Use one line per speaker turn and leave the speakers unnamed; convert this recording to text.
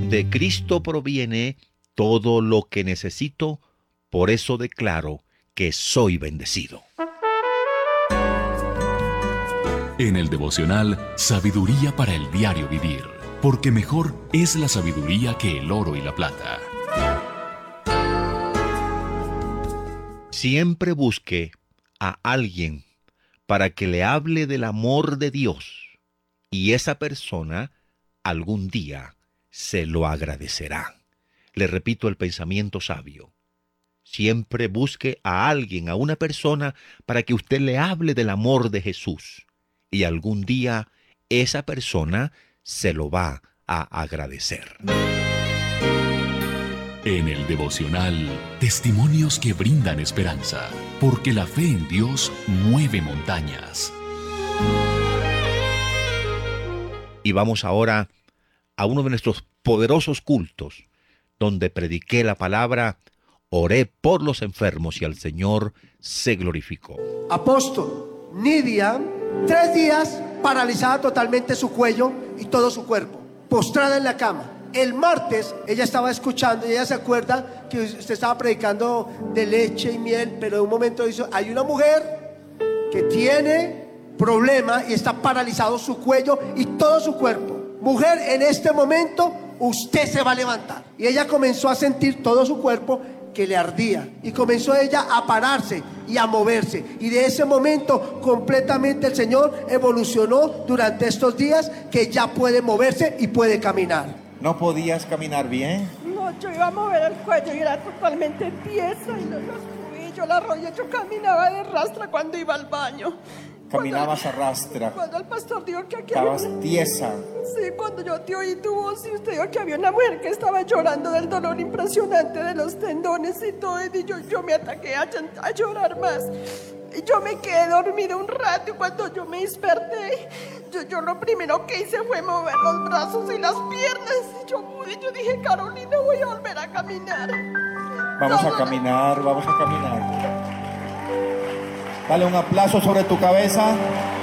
De Cristo proviene todo lo que necesito, por eso declaro que soy bendecido.
En el devocional, sabiduría para el diario vivir, porque mejor es la sabiduría que el oro y la plata.
Siempre busque a alguien para que le hable del amor de Dios, y esa persona algún día se lo agradecerá. Le repito el pensamiento sabio. Siempre busque a alguien, a una persona, para que usted le hable del amor de Jesús. Y algún día esa persona se lo va a agradecer.
En el devocional, testimonios que brindan esperanza, porque la fe en Dios mueve montañas.
Y vamos ahora a uno de nuestros poderosos cultos, donde prediqué la palabra, oré por los enfermos y al Señor se glorificó.
Apóstol, Nidia, 3 días paralizada totalmente su cuello y todo su cuerpo, postrada en la cama. El martes ella estaba escuchando y ella se acuerda que usted estaba predicando de leche y miel, pero en un momento dice, hay una mujer que tiene problema y está paralizado su cuello y todo su cuerpo. Mujer, en este momento usted se va a levantar. Y ella comenzó a sentir todo su cuerpo que le ardía y comenzó ella a pararse y a moverse, y de ese momento completamente el Señor evolucionó durante estos días, que ya puede moverse y puede caminar.
¿No podías caminar bien?
No, yo iba a mover el cuello y era totalmente tiesa, y los tobillos, la rodilla, yo caminaba de rastra cuando iba al baño.
Caminabas a rastra.
Cuando el pastor dijo que aquí
Estabas
había...
tiesa.
Sí, cuando yo te oí tu voz y usted dijo que había una mujer que estaba llorando del dolor impresionante de los tendones y todo, y yo me ataqué a llorar más. Y yo me quedé dormida un rato, y cuando yo me desperté, yo lo primero que hice fue mover los brazos y las piernas. Y yo pude, yo dije, Carolina, voy a volver a caminar.
Vamos a caminar, vamos a caminar. Dale un aplauso sobre tu cabeza.